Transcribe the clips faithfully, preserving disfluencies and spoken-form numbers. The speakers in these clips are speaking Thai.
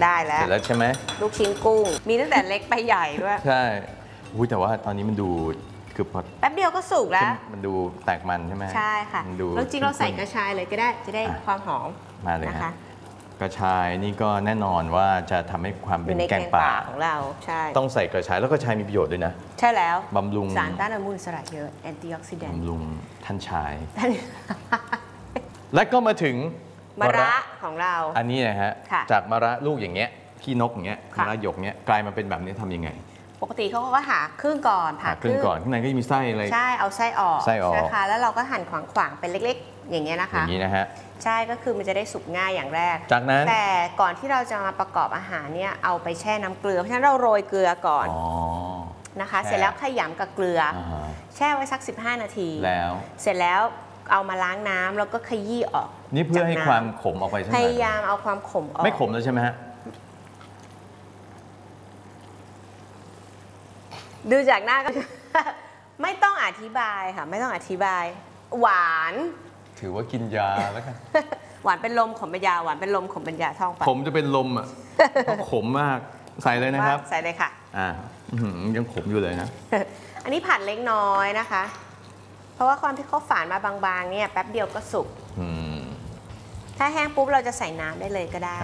ได้แล้วเสร็จแล้วใช่ไหมลูกชิ้นกุ้งมีตั้งแต่เล็กไปใหญ่ด้วยใช่อุ้ยแต่ว่าตอนนี้มันดูคือพอแป๊บเดียวก็สุกแล้วมันดูแตกมันใช่ไหมใช่ค่ะแล้วจริงเราใส่กระชายเลยก็ได้จะได้ความหอมมาเลยนะคะกระชายนี่ก็แน่นอนว่าจะทำให้ความเป็นแกงป่าของเราใช่ต้องใส่กระชายแล้วกระชายมีประโยชน์ด้วยนะใช่แล้วบำรุงสารต้านอนุมูลอิสระเยอะแอนตี้ออกซิแดนต์บำรุงท่านชายและก็มาถึงมะระของเราอันนี้นะฮะจากมะระลูกอย่างเงี้ยขี้นกอย่างเงี้ยมะระหยกเงี้ยกลายมาเป็นแบบนี้ทำยังไงปกติเขาก็ผ่าครึ่งก่อนผ่าครึ่งก่อนข้างในก็จะมีไส้อะไรใช่เอาไส้ออกไส้ออกนะคะแล้วเราก็หั่นขวางๆเป็นเล็กๆอย่างเงี้ยนะคะอย่างนี้นะฮะใช่ก็คือมันจะได้สุกง่ายอย่างแรกจากนั้นแต่ก่อนที่เราจะมาประกอบอาหารเนี่ยเอาไปแช่น้ำเกลือเพราะฉะนั้นเราโรยเกลือก่อนนะคะเสร็จแล้วขยำกับเกลือแช่ไว้สักสิบห้านาทีแล้วเสร็จแล้วเอามาล้างน้ำแล้วก็ขยี้ออกนี่เพื่อให้ความขมออกไปใช่ไหมพยายามเอาความขมออกไม่ขมแล้วใช่ไหมฮะดูจากหน้าก็ ไม่ต้องอธิบายค่ะไม่ต้องอธิบายหวานถือว่ากินยาแล้วกันหวานเป็นลมขมเป็นยาหวานเป็นลมขมเป็นยาท่องไปผมจะเป็นลมอ่ะขมมากใส่เลยนะครับใส่เลยค่ะอ่ายังขมอยู่เลยนะอันนี้ผัดเล็กน้อยนะคะเพราะว่าความที่เขาฝานมาบางๆเนี่ยแป๊บเดียวก็สุกถ้าแห้งปุ๊บเราจะใส่น้ำได้เลยก็ได้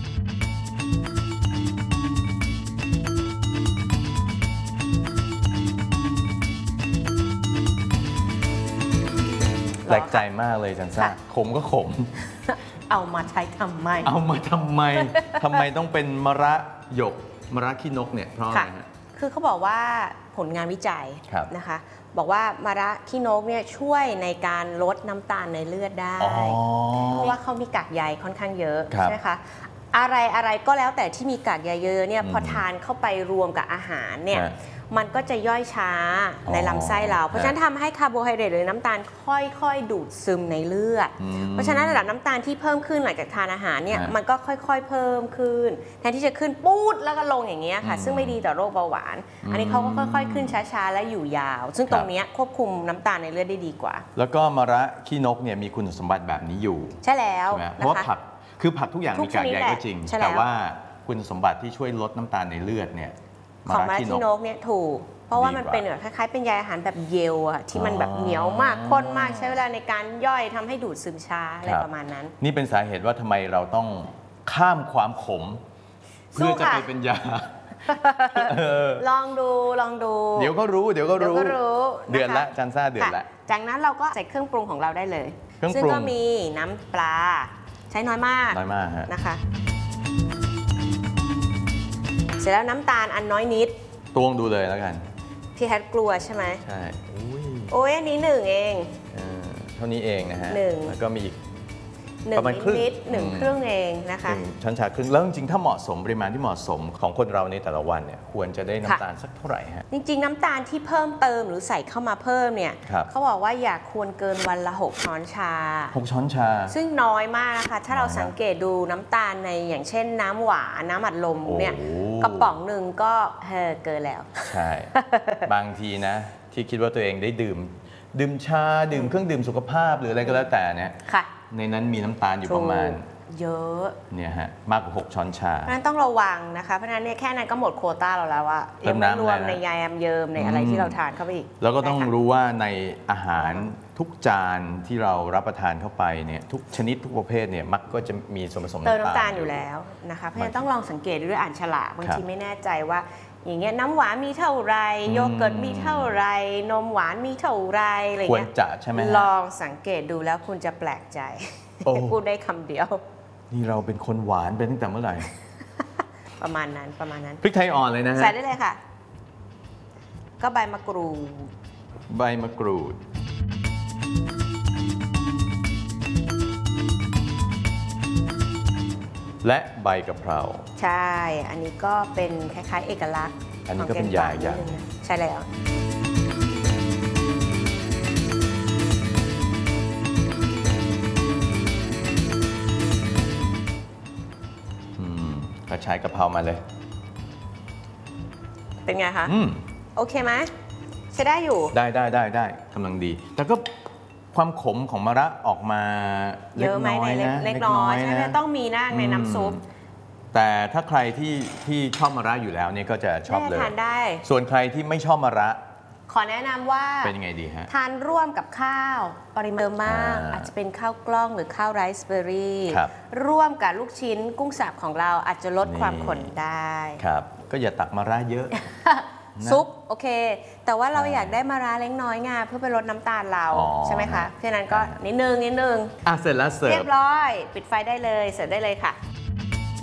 แปลกใจมากเลยจันซ่าขมก็ขมเอามาใช้ทำไมเอามาทำไมทำไมต้องเป็นมะระหยกมะระขี้นกเนี่ยเพราะอะไรฮะคือเขาบอกว่าผลงานวิจัยนะคะบอกว่ามะระขี้นกเนี่ยช่วยในการลดน้ำตาลในเลือดได้เพราะว่าเขามีกากใยค่อนข้างเยอะใช่ไหมคะอะไรอะไรก็แล้วแต่ที่มีกากใยเยอะเนี่ยพอทานเข้าไปรวมกับอาหารเนี่ยมันก็จะย่อยช้าในลำไส้เราเพราะฉะนั้นทำให้คาร์โบไฮเดรตหรือน้ำตาลค่อยๆดูดซึมในเลือดเพราะฉะนั้นระดับน้ำตาลที่เพิ่มขึ้นหลังจากทานอาหารเนี่ยมันก็ค่อยๆเพิ่มขึ้นแทนที่จะขึ้นปู๊ดแล้วก็ลงอย่างเงี้ยค่ะซึ่งไม่ดีต่อโรคเบาหวานอันนี้เขาก็ค่อยๆขึ้นช้าๆและอยู่ยาวซึ่งตรงนี้ควบคุมน้ำตาลในเลือดได้ดีกว่าแล้วก็มะระขี้นกเนี่ยมีคุณสมบัติแบบนี้อยู่ใช่แล้วเพราะว่าผักคือผักทุกอย่างมีกากใยก็จริงแต่ว่าคุณสมบัติที่ช่วยลดน้ำตาลในเลือดเนี่ยของมะระขี้นกเนี่ยถูกเพราะว่ามันเป็นแบบคล้ายๆเป็นใยอาหารแบบเยลอะที่มันแบบเหนียวมากข้นมากใช้เวลาในการย่อยทำให้ดูดซึมช้าอะไรประมาณนั้นนี่เป็นสาเหตุว่าทำไมเราต้องข้ามความขมเพื่อจะไปเป็นยาลองดูลองดูเดี๋ยวก็รู้เดี๋ยวก็รู้เดือดละจันซ่าเดือดละจากนั้นเราก็ใส่เครื่องปรุงของเราได้เลยซึ่งก็มีน้ำปลาใช้น้อยมากน้อยมากนะคะเสร็จแล้วน้ำตาลอันน้อยนิดตวงดูเลยแล้วกันพี่แฮทกลัวใช่ไหมใช่โอ้ยอันนี้หนึ่งเองเท่านี้เองนะฮะแล้วก็มีอีกหนึ่งนิดหนึ่งครึ่งเองนะคะช้อนชาครึ่งแล้วจริงๆถ้าเหมาะสมปริมาณที่เหมาะสมของคนเราในแต่ละวันเนี่ยควรจะได้น้ำตาลสักเท่าไหร่ฮะจริงๆน้ำตาลที่เพิ่มเติมหรือใส่เข้ามาเพิ่มเนี่ยเขาบอกว่าอย่าควรเกินวันละหกช้อนชาหกช้อนชาซึ่งน้อยมากนะคะถ้าเราสังเกตดูน้ำตาลในอย่างเช่นน้ำหวานน้ำอัดลมเนี่ยกระป๋องหนึ่งก็เฮ้เกินแล้วใช่บางทีนะที่คิดว่าตัวเองได้ดื่มดื่มชาดื่มเครื่องดื่มสุขภาพหรืออะไรก็แล้วแต่เนี่ยในนั้นมีน้ำตาลอยู่ประมาณเยอะเนี่ยฮะมากกว่าหกช้อนชาเพราะนั้นต้องระวังนะคะเพราะนั้นเนี่ยแค่นั้นก็หมดโควต้าเราแล้วอะยังไม่รวมในยาแอมเยิมในอะไรที่เราทานเข้าไปอีกแล้วก็ต้องรู้ว่าในอาหารทุกจานที่เรารับประทานเข้าไปเนี่ยทุกชนิดทุกประเภทเนี่ยมักก็จะมีส่วนผสมเติมน้ำตาลอยู่แล้วนะคะเพราะฉะนั้นต้องลองสังเกตด้วยอ่านฉลากบางทีไม่แน่ใจว่าอย่างเงี้ยน้ำหวานมีเท่าไรโยเกิร์ตมีเท่าไรนมหวานมีเท่าไรอะไรเงี้ยควรจะใช่ไหมลองสังเกตดูแล้วคุณจะแปลกใจพูดได้คำเดียวนี่เราเป็นคนหวานเป็นตั้งแต่เมื่อไหร่ประมาณนั้นประมาณนั้นพริกไทยอ่อนเลยนะฮะใส่ได้เลยค่ะก็ใบมะกรูดใบมะกรูดและใบกะเพราใช่อันนี้ก็เป็นคล้ายๆเอกลักษณ์อันนี้ก็เป็นยาอย่างใช่แล้วกระชายกะเพรามาเลยเป็นไงคะโอเคไหมใช้ได้อยู่ได้ได้ได้ได้กำลังดีแต่ก็ความขมของมะระออกมาเยอะไหมในเล็กน้อยใช่ไหมต้องมีนะในน้ำซุปแต่ถ้าใครที่ที่ชอบมะระอยู่แล้วเนี่ยก็จะชอบเลยทานได้ส่วนใครที่ไม่ชอบมะระขอแนะนำว่าเป็นยังไงดีฮะทานร่วมกับข้าวปริมาณมาก อาจจะเป็นข้าวกล้องหรือข้าวไรซ์เบอร์รี่ร่วมกับลูกชิ้นกุ้งสับของเราอาจจะลดความขมได้ครับก็อย่าตักมะระเยอะซุปโอเคแต่ว่าเราอยากได้มะระเล็กน้อยไงเพื่อไปลดน้ำตาลเราใช่ไหมคะเพราะนั้นก็นิดนึงนิดนึงอ่ะเสร็จแล้วเสิร์ฟเรียบร้อยปิดไฟได้เลยเสิร์ฟได้เลยค่ะ